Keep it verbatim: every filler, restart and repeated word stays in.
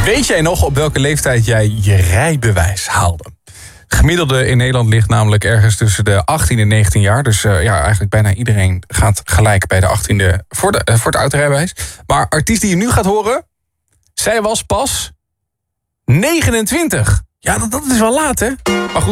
Weet jij nog op welke leeftijd jij je rijbewijs haalde? Gemiddelde in Nederland ligt namelijk ergens tussen de achttien en negentien jaar. Dus uh, ja, eigenlijk bijna iedereen gaat gelijk bij de achttiende voor, de, uh, voor het autorijbewijs. Maar artiest die je nu gaat horen, zij was pas negenentwintig. Ja, dat, dat is wel laat, hè? Maar goed.